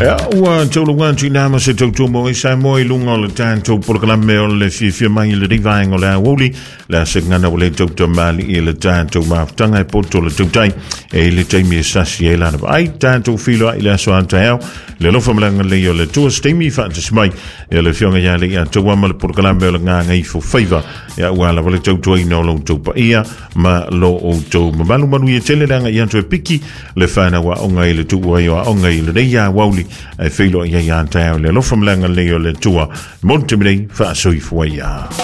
Ua taulunga tinama se tautumo isa mo ilunga o le tātou porkalame o le fia mai le rivaenga o le awoli le se ngana o le tauta mali i le tātou maafutanga e poto le tautai e le taimi e sasi e lana ai tātou filo i le aso antayau le lofa malanga le o le tua steimi whantas mai e le fionga ya le ia tauama le porkalame o le nganga i fo faiva ia ua la wale tautua ina o lo taupa ia ma lo o tau mamalu manu i tele langa i anto e piki le whana wa onga i le tua i wa onga i le reia wauli e whilo ia ia antau le lofa malanga le o le tua Montemirei wha soi fua ia.